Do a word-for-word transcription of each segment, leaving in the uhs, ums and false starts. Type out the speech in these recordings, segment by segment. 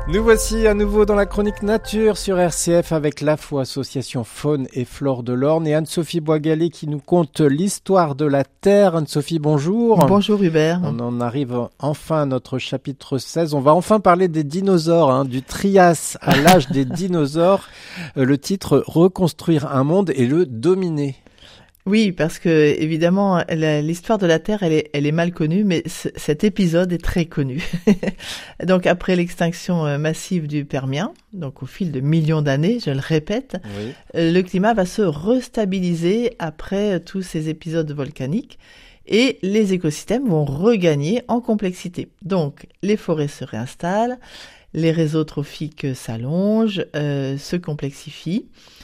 Nous voici à nouveau dans la chronique nature sur R C F avec l'A F O, Association Faune et Flore de l'Orne, et Anne-Sophie Boisgalet qui nous conte l'histoire de la Terre. Anne-Sophie, bonjour. Bonjour Hubert. On en arrive enfin à notre chapitre seize. On va enfin parler des dinosaures, hein, du Trias à l'âge des dinosaures. Euh, le titre, Reconstruire un monde et le dominer. Oui, parce que évidemment, la, l'histoire de la Terre, elle est, elle est mal connue, mais c- cet épisode est très connu. Donc, après l'extinction massive du Permien, donc au fil de millions d'années, je le répète, Oui. le climat va se restabiliser après tous ces épisodes volcaniques et les écosystèmes vont regagner en complexité. Donc, les forêts se réinstallent, les réseaux trophiques s'allongent, euh, se complexifient.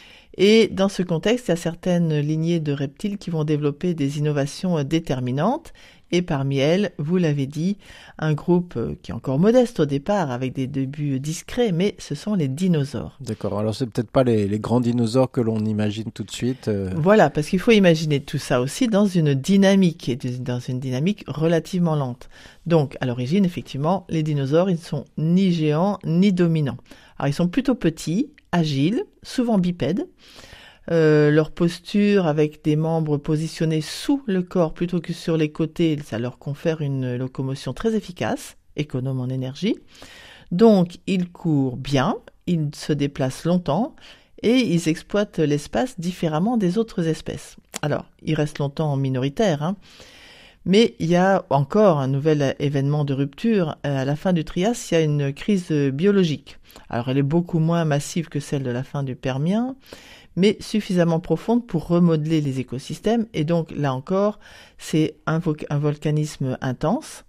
Et dans ce contexte, il y a certaines lignées de reptiles qui vont développer des innovations déterminantes. Et parmi elles, vous l'avez dit, un groupe qui est encore modeste au départ, avec des débuts discrets, mais ce sont les dinosaures. D'accord, alors c'est peut-être pas les, les grands dinosaures que l'on imagine tout de suite. Euh... Voilà, parce qu'il faut imaginer tout ça aussi dans une dynamique, et dans une dynamique relativement lente. Donc, à l'origine, effectivement, les dinosaures, ils ne sont ni géants, ni dominants. Alors, ils sont plutôt petits, agiles, souvent bipèdes. Euh, leur posture avec des membres positionnés sous le corps plutôt que sur les côtés, ça leur confère une locomotion très efficace, économe en énergie. Donc, ils courent bien, ils se déplacent longtemps et ils exploitent l'espace différemment des autres espèces. Alors, ils restent longtemps minoritaires, hein. Mais il y a encore un nouvel événement de rupture. À la fin du Trias, il y a une crise biologique. Alors, elle est beaucoup moins massive que celle de la fin du Permien, mais suffisamment profonde pour remodeler les écosystèmes. Et donc, là encore, c'est un, vo- un volcanisme intense,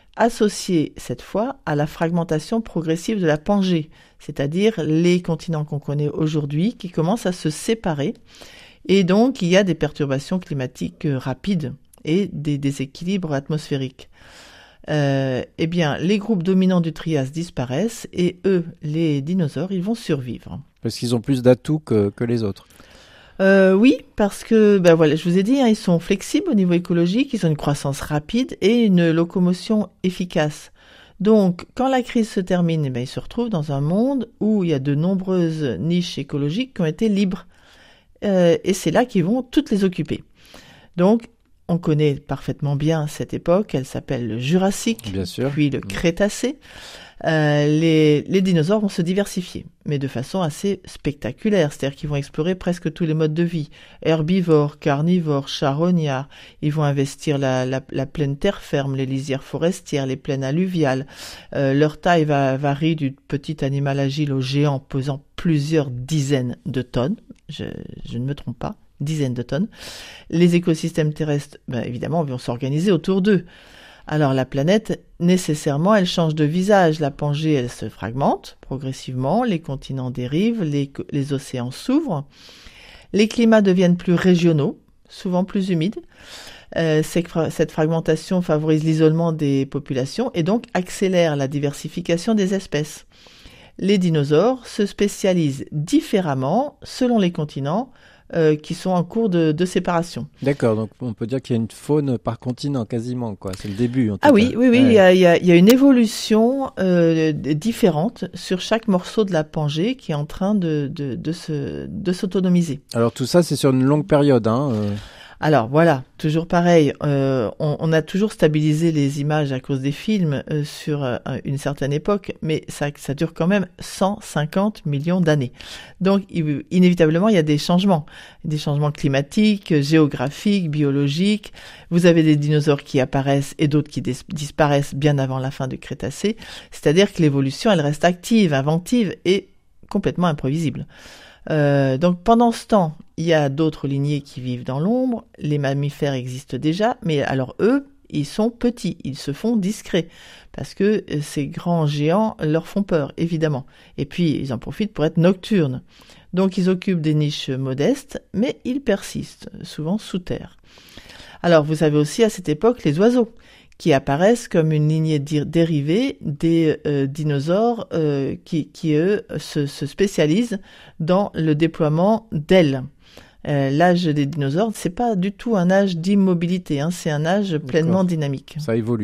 associé cette fois à la fragmentation progressive de la Pangée, c'est-à-dire les continents qu'on connaît aujourd'hui qui commencent à se séparer. Et donc, il y a des perturbations climatiques rapides et des déséquilibres atmosphériques. Euh, eh bien, les groupes dominants du Trias disparaissent et eux, les dinosaures, ils vont survivre. Parce qu'ils ont plus d'atouts que, que les autres. Euh, oui, parce que, ben voilà, je vous ai dit, hein, ils sont flexibles au niveau écologique, ils ont une croissance rapide et une locomotion efficace. Donc, quand la crise se termine, eh ben, ils se retrouvent dans un monde où il y a de nombreuses niches écologiques qui ont été libres. Euh, et c'est là qu'ils vont toutes les occuper. Donc, on connaît parfaitement bien cette époque, elle s'appelle le Jurassique, Bien sûr. puis le Crétacé. Euh, les, les dinosaures vont se diversifier, mais de façon assez spectaculaire, c'est-à-dire qu'ils vont explorer presque tous les modes de vie, herbivores, carnivores, charognards, ils vont investir la, la, la plaine terre ferme, les lisières forestières, les plaines alluviales. Euh, leur taille va varie du petit animal agile au géant pesant plusieurs dizaines de tonnes, je, je ne me trompe pas. Dizaines de tonnes. Les écosystèmes terrestres, ben évidemment, vont s'organiser autour d'eux. Alors la planète, nécessairement, elle change de visage. La Pangée, elle se fragmente progressivement, les continents dérivent, les, les océans s'ouvrent, les climats deviennent plus régionaux, souvent plus humides. Euh, cette fragmentation favorise l'isolement des populations et donc accélère la diversification des espèces. Les dinosaures se spécialisent différemment selon les continents, Euh, qui sont en cours de, de séparation. D'accord, donc on peut dire qu'il y a une faune par continent quasiment, quoi. C'est le début en tout Ah cas. oui, oui, oui, Ouais. il y a, il y a, il y a une évolution euh, différente sur chaque morceau de la Pangée qui est en train de, de, de, se, de s'autonomiser. Alors tout ça, c'est sur une longue période, hein. Euh... Alors voilà, toujours pareil, euh, on, on a toujours stabilisé les images à cause des films euh, sur euh, une certaine époque, mais ça, ça dure quand même cent cinquante millions d'années. Donc il, inévitablement, il y a des changements, des changements climatiques, géographiques, biologiques. Vous avez des dinosaures qui apparaissent et d'autres qui dis- disparaissent bien avant la fin du Crétacé. C'est-à-dire que l'évolution, elle reste active, inventive et complètement imprévisible. Euh, donc pendant ce temps, il y a d'autres lignées qui vivent dans l'ombre, les mammifères existent déjà, mais alors eux, ils sont petits, ils se font discrets, parce que ces grands géants leur font peur, évidemment. Et puis, ils en profitent pour être nocturnes. Donc ils occupent des niches modestes, mais ils persistent, souvent sous terre. Alors vous avez aussi à cette époque les oiseaux, qui apparaissent comme une lignée dérivée des euh, dinosaures euh, qui, qui, eux, se, se spécialisent dans le déploiement d'ailes. Euh, l'âge des dinosaures, c'est pas du tout un âge d'immobilité, hein, c'est un âge pleinement D'accord. dynamique. Ça évolue, ouais.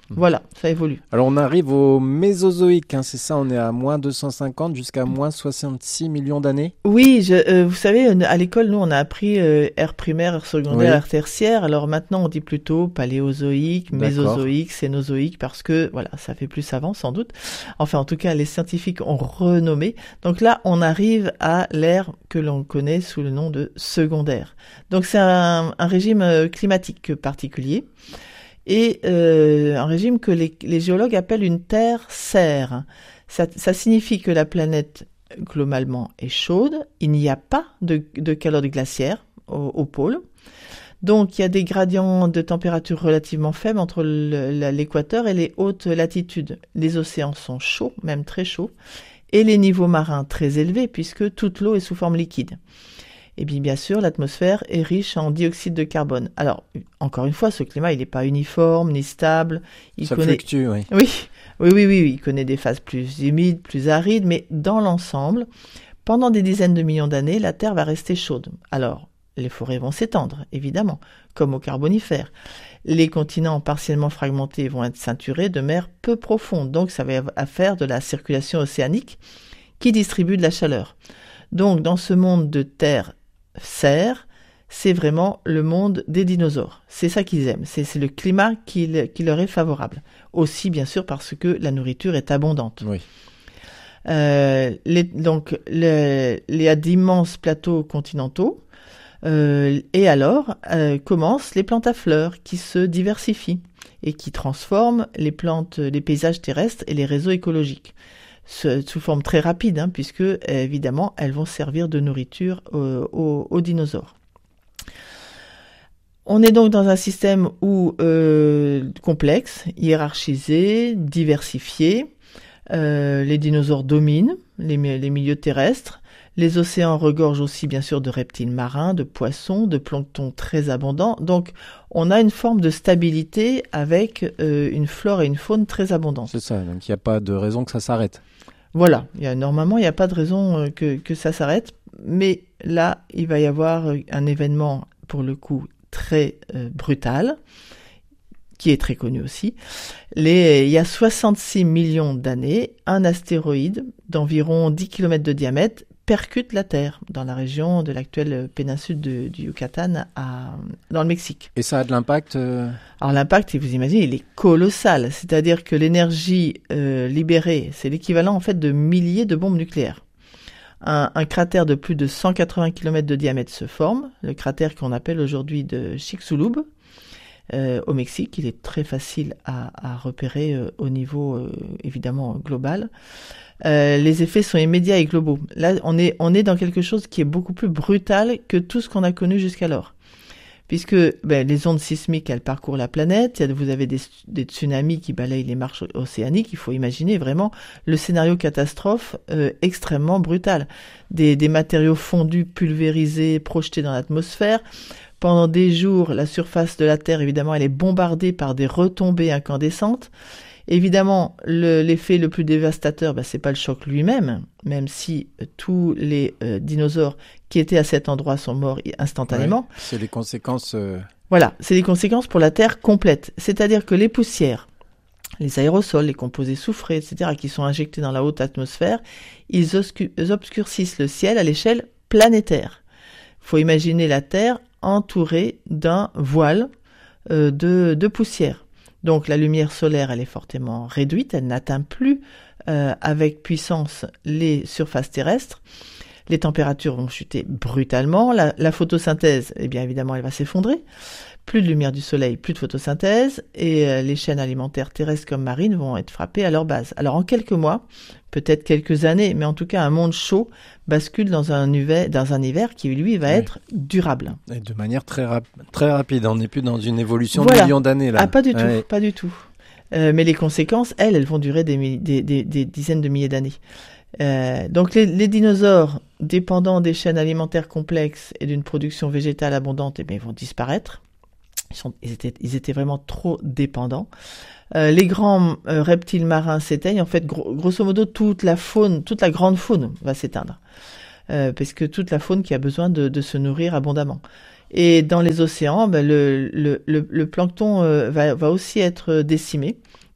Voilà, ça évolue. Alors on arrive au Mésozoïque, hein, c'est ça, on est à moins deux cent cinquante jusqu'à moins soixante-six millions d'années. Oui, je, euh, vous savez, à l'école, nous, on a appris euh, ère primaire, ère secondaire, Oui. ère tertiaire. Alors maintenant, on dit plutôt paléozoïque, D'accord. mésozoïque, cénozoïque, parce que, voilà, ça fait plus savant, sans doute. Enfin, en tout cas, les scientifiques ont renommé. Donc là, on arrive à l'ère que l'on connaît sous le nom de secondaire. Donc c'est un, un régime climatique particulier. Et euh, un régime que les, les géologues appellent une terre serre. Ça, ça signifie que la planète, globalement, est chaude. Il n'y a pas de, de calotte glaciaire au, au pôle. Donc, il y a des gradients de température relativement faibles entre le, l'équateur et les hautes latitudes. Les océans sont chauds, même très chauds, et les niveaux marins très élevés, puisque toute l'eau est sous forme liquide. Et bien, bien sûr, l'atmosphère est riche en dioxyde de carbone. Alors, encore une fois, ce climat, il n'est pas uniforme, ni stable. Il Ça connaît... fluctue, oui. Oui, oui, oui, oui, il connaît des phases plus humides, plus arides, mais dans l'ensemble, pendant des dizaines de millions d'années, la Terre va rester chaude. Alors, les forêts vont s'étendre, évidemment, comme au Carbonifère. Les continents partiellement fragmentés vont être ceinturés de mers peu profondes, donc ça va faire de la circulation océanique qui distribue de la chaleur. Donc, dans ce monde de terre serre, c'est vraiment le monde des dinosaures. C'est ça qu'ils aiment. C'est, c'est le climat qui, qui leur est favorable. Aussi, bien sûr, parce que la nourriture est abondante. Oui. Euh, les, donc, les, il y a d'immenses plateaux continentaux. Euh, et alors, euh, commencent les plantes à fleurs qui se diversifient et qui transforment les plantes, les paysages terrestres et les réseaux écologiques. Sous forme très rapide, hein, puisque évidemment elles vont servir de nourriture euh, aux, aux dinosaures. On est donc dans un système où euh, complexe, hiérarchisé, diversifié. Euh, les dinosaures dominent les, les milieux terrestres. Les océans regorgent aussi bien sûr de reptiles marins, de poissons, de plancton très abondants. Donc on a une forme de stabilité avec euh, une flore et une faune très abondantes. C'est ça, donc il n'y a pas de raison que ça s'arrête. Voilà, il y a, normalement il n'y a pas de raison euh, que, que ça s'arrête, mais là il va y avoir un événement pour le coup très euh, brutal, qui est très connu aussi. Les, il y a soixante-six millions d'années, un astéroïde d'environ dix kilomètres de diamètre percute la Terre dans la région de l'actuelle péninsule de, du Yucatan à, dans le Mexique. Et ça a de l'impact euh... Alors l'impact, vous imaginez, il est colossal. C'est-à-dire que l'énergie euh, libérée, c'est l'équivalent en fait de milliers de bombes nucléaires. Un, un cratère de plus de cent quatre-vingts kilomètres de diamètre se forme, le cratère qu'on appelle aujourd'hui de Chicxulub, euh, au Mexique. Il est très facile à, à repérer euh, au niveau euh, évidemment global. Euh, les effets sont immédiats et globaux. Là, on est, on est dans quelque chose qui est beaucoup plus brutal que tout ce qu'on a connu jusqu'alors. Puisque ben, les ondes sismiques, elles parcourent la planète, vous avez des, des tsunamis qui balayent les marches océaniques, il faut imaginer vraiment le scénario catastrophe euh, extrêmement brutal. Des, des matériaux fondus, pulvérisés, projetés dans l'atmosphère. Pendant des jours, la surface de la Terre, évidemment, elle est bombardée par des retombées incandescentes. Évidemment, le, l'effet le plus dévastateur, ben, c'est pas le choc lui-même, même si euh, tous les euh, dinosaures qui étaient à cet endroit sont morts instantanément. Ouais, c'est les conséquences... Euh... Voilà, c'est les conséquences pour la Terre complète. C'est-à-dire que les poussières, les aérosols, les composés soufrés, et cetera, qui sont injectés dans la haute atmosphère, ils, oscu- ils obscurcissent le ciel à l'échelle planétaire. Il faut imaginer la Terre entourée d'un voile euh, de, de poussière. Donc la lumière solaire, elle est fortement réduite, elle n'atteint plus euh, avec puissance les surfaces terrestres. Les températures vont chuter brutalement. La, la photosynthèse, eh bien évidemment, elle va s'effondrer. Plus de lumière du soleil, plus de photosynthèse, et euh, les chaînes alimentaires terrestres comme marines vont être frappées à leur base. Alors en quelques mois, peut-être quelques années, mais en tout cas un monde chaud bascule dans un hiver, dans un hiver qui lui va oui. être durable. Et de manière très, rap- très rapide, on n'est plus dans une évolution voilà. de millions d'années là. Ah pas du tout, ouais. pas du tout. Euh, mais les conséquences, elles, elles vont durer des, des, des, des dizaines de milliers d'années. Euh, donc les, les dinosaures, dépendants des chaînes alimentaires complexes et d'une production végétale abondante, eh bien, ils vont disparaître. Ils, sont, ils, étaient, ils étaient vraiment trop dépendants. Euh, les grands euh, reptiles marins s'éteignent. En fait, gros, grosso modo, toute la faune, toute la grande faune va s'éteindre. Euh, parce que toute la faune qui a besoin de, de se nourrir abondamment. Et dans les océans, ben, le, le, le, le plancton euh, va, va aussi être décimé.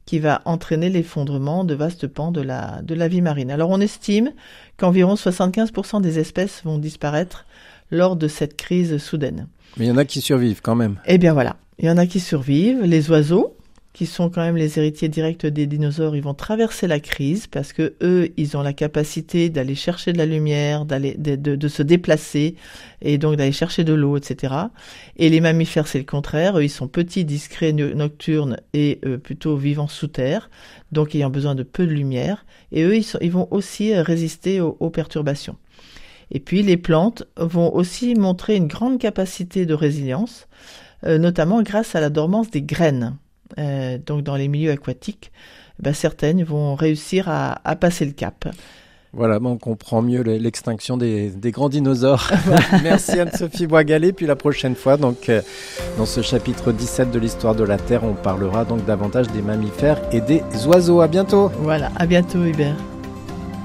qui va entraîner l'effondrement de vastes pans de la, de la vie marine. Alors on estime qu'environ soixante-quinze pour cent des espèces vont disparaître lors de cette crise soudaine. Mais il y en a qui survivent quand même. Eh bien voilà, il y en a qui survivent. Les oiseaux, qui sont quand même les héritiers directs des dinosaures, ils vont traverser la crise parce que eux, ils ont la capacité d'aller chercher de la lumière, d'aller, de, de, de se déplacer et donc d'aller chercher de l'eau, et cetera. Et les mammifères, c'est le contraire. Eux, ils sont petits, discrets, nocturnes et euh, plutôt vivant sous terre, donc ayant besoin de peu de lumière. Et eux, ils, sont, ils vont aussi résister aux, aux perturbations. Et puis, les plantes vont aussi montrer une grande capacité de résilience, euh, notamment grâce à la dormance des graines. Euh, donc dans les milieux aquatiques, ben certaines vont réussir à, à passer le cap. Voilà, bon, on comprend mieux l'extinction des, des grands dinosaures. Merci Anne-Sophie Boisgalet. Puis la prochaine fois, donc, euh, dans ce chapitre dix-sept de l'histoire de la Terre, on parlera donc davantage des mammifères et des oiseaux. À bientôt. Voilà, à bientôt Hubert.